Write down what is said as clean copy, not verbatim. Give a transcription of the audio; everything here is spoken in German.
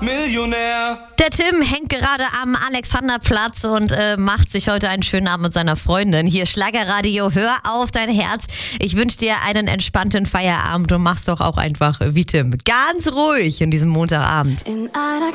Millionär. Der Tim hängt gerade am Alexanderplatz und macht sich heute einen schönen Abend mit seiner Freundin. Hier ist Schlagerradio, hör auf dein Herz. Ich wünsche dir einen entspannten Feierabend und mach's doch auch einfach wie Tim. Ganz ruhig in diesem Montagabend. In einer